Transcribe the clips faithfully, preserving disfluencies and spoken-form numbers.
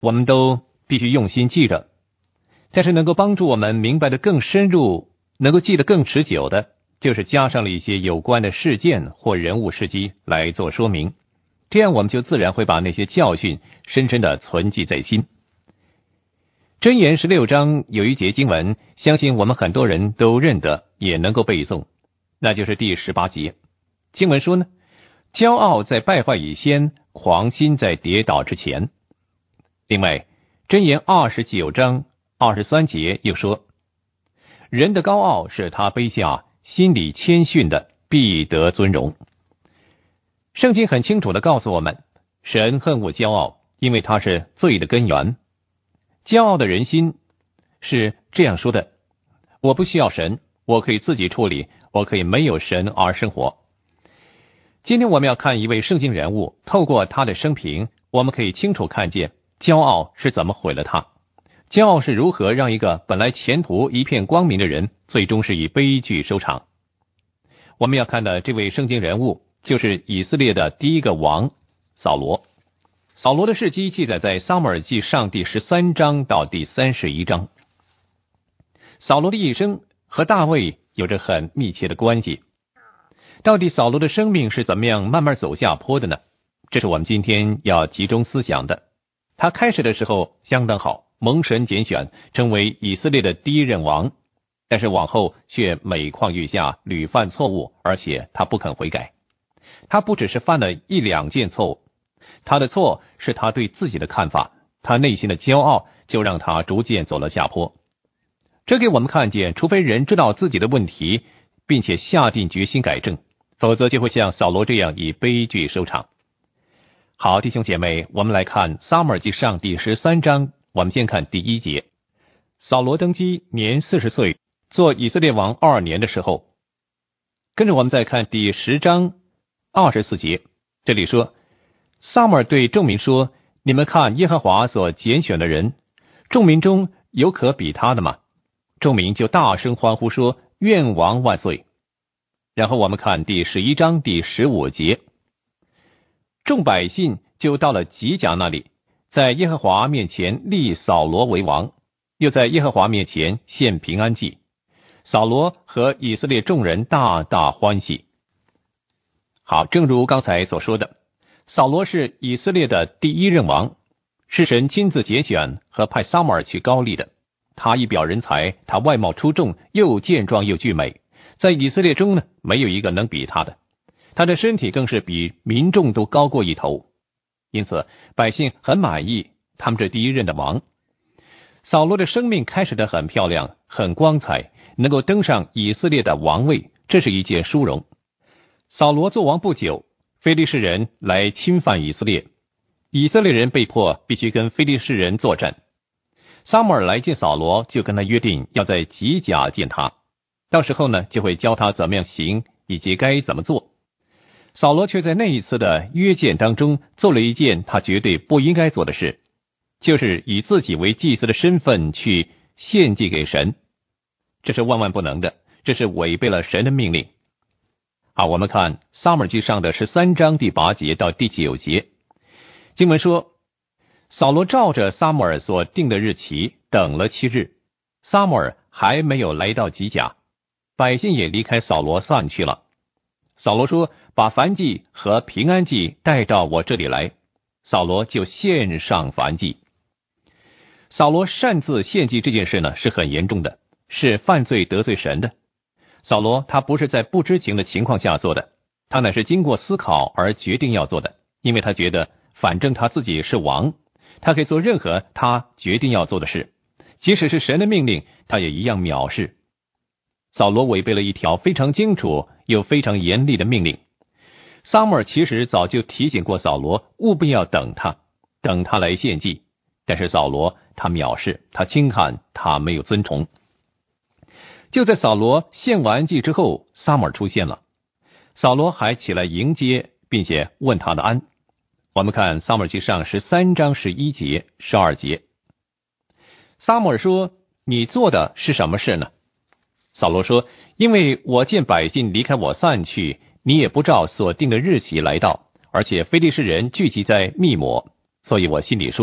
我们都必须用心记着。但是能够帮助我们明白的更深入，能够记得更持久的，就是加上了一些有关的事件或人物事迹来做说明，这样我们就自然会把那些教训深深的存记在心。箴言十六章有一节经文，相信我们很多人都认得，也能够背诵，那就是第十八节。经文说呢，骄傲在败坏以先，狂心在跌倒之前。另外，箴言二十九章二十三节又说，人的高傲使他卑下，心里谦逊的必得尊荣。圣经很清楚地告诉我们，神恨恶骄傲，因为它是罪的根源。骄傲的人心是这样说的，我不需要神，我可以自己处理，我可以没有神而生活。今天我们要看一位圣经人物，透过他的生平，我们可以清楚看见骄傲是怎么毁了他，骄傲是如何让一个本来前途一片光明的人，最终是以悲剧收场。我们要看的这位圣经人物，就是以色列的第一个王扫罗。扫罗的事迹记载在撒母耳记上第十三章到第三十一章。扫罗的一生和大卫有着很密切的关系。到底扫罗的生命是怎么样慢慢走下坡的呢？这是我们今天要集中思想的。他开始的时候相当好，蒙神拣选，成为以色列的第一任王，但是往后却每况愈下，屡犯错误，而且他不肯悔改。他不只是犯了一两件错误，他的错是他对自己的看法，他内心的骄傲就让他逐渐走了下坡。这给我们看见，除非人知道自己的问题，并且下定决心改正，否则就会像扫罗这样以悲剧收场。好，弟兄姐妹，我们来看撒母耳记上第十三章，我们先看第一节。扫罗登基年四十岁，做以色列王二年的时候。跟着我们再看第十章二十四节，这里说，撒母耳对众民说，你们看耶和华所拣选的人，众民中有可比他的吗？众民就大声欢呼说，愿王万岁。然后我们看第十一章第十五节，众百姓就到了吉甲那里，在耶和华面前立扫罗为王，又在耶和华面前献平安祭。扫罗和以色列众人大大欢喜。好，正如刚才所说的，扫罗是以色列的第一任王，是神亲自拣选和派撒母耳去膏立的。他一表人才，他外貌出众，又健壮又俊美，在以色列中呢，没有一个能比他的。他的身体更是比民众都高过一头，因此百姓很满意他们这第一任的王。扫罗的生命开始得很漂亮，很光彩，能够登上以色列的王位，这是一件殊荣。扫罗做王不久，非利士人来侵犯以色列，以色列人被迫必须跟非利士人作战。撒母耳来见扫罗，就跟他约定要在吉甲见他，到时候呢，就会教他怎么样行，以及该怎么做。扫罗却在那一次的约见当中做了一件他绝对不应该做的事，就是以自己为祭司的身份去献祭给神，这是万万不能的，这是违背了神的命令。好，我们看撒母耳记上的十三章第八节到第九节，经文说，扫罗照着撒母耳所定的日期等了七日，撒母耳还没有来到吉甲，百姓也离开扫罗散去了。扫罗说，把燔祭和平安祭带到我这里来，扫罗就献上燔祭。扫罗擅自献祭这件事呢，是很严重的，是犯罪得罪神的。扫罗他不是在不知情的情况下做的，他乃是经过思考而决定要做的，因为他觉得反正他自己是王，他可以做任何他决定要做的事，即使是神的命令，他也一样藐视。扫罗违背了一条非常清楚又非常严厉的命令。撒母耳其实早就提醒过扫罗，务必要等他，等他来献祭，但是扫罗他藐视，他轻看，他没有遵从。就在扫罗献完祭之后，撒母耳出现了，扫罗还起来迎接，并且问他的安。我们看撒母耳记上十三章十一节、十二节。撒母耳说，你做的是什么事呢？扫罗说，因为我见百姓离开我散去，你也不照所定的日期来到，而且非利士人聚集在密抹，所以我心里说，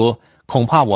恐怕我